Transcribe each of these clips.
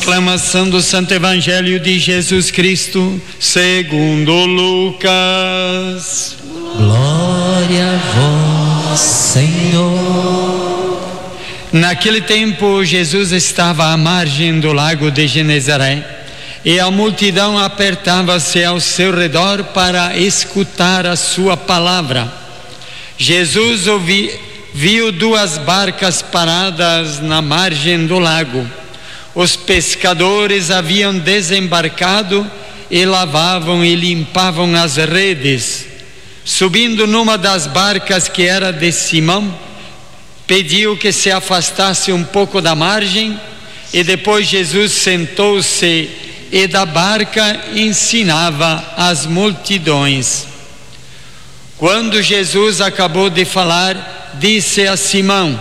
Proclamação do Santo Evangelho de Jesus Cristo, segundo Lucas. Glória a vós, Senhor. Naquele tempo, Jesus estava à margem do lago de Genezaré e a multidão apertava-se ao seu redor para escutar a sua palavra. Jesus viu duas barcas paradas na margem do lago. Os pescadores haviam desembarcado e lavavam e limpavam as redes. Subindo numa das barcas, que era de Simão, pediu que se afastasse um pouco da margem, e depois Jesus sentou-se e da barca ensinava as multidões. Quando Jesus acabou de falar, disse a Simão: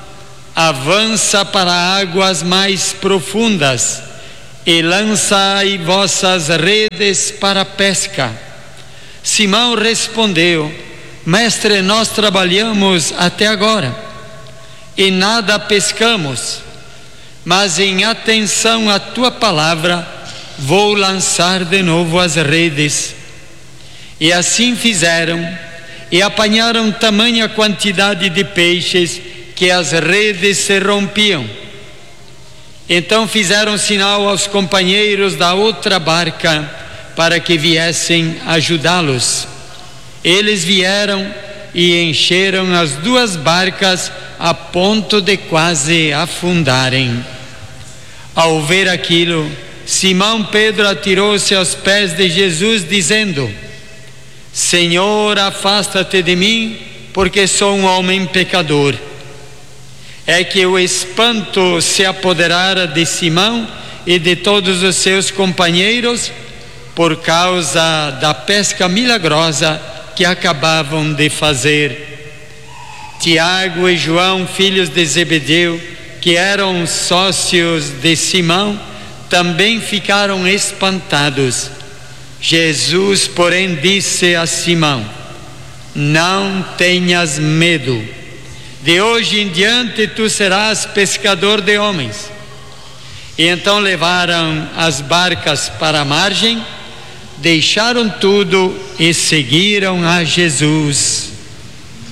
avança para águas mais profundas e lançai vossas redes para a pesca. Simão respondeu: Mestre, nós trabalhamos até agora e nada pescamos, mas em atenção à tua palavra vou lançar de novo as redes. E assim fizeram, e apanharam tamanha quantidade de peixes que as redes se rompiam. Então fizeram sinal aos companheiros da outra barca para que viessem ajudá-los. Eles vieram e encheram as duas barcas a ponto de quase afundarem. Ao ver aquilo, Simão Pedro atirou-se aos pés de Jesus, dizendo: Senhor, afasta-te de mim, porque sou um homem pecador. É que o espanto se apoderara de Simão e de todos os seus companheiros por causa da pesca milagrosa que acabavam de fazer. Tiago e João, filhos de Zebedeu, que eram sócios de Simão, também ficaram espantados. Jesus, porém, disse a Simão: não tenhas medo. De hoje em diante tu serás pescador de homens. E então levaram as barcas para a margem, deixaram tudo e seguiram a Jesus.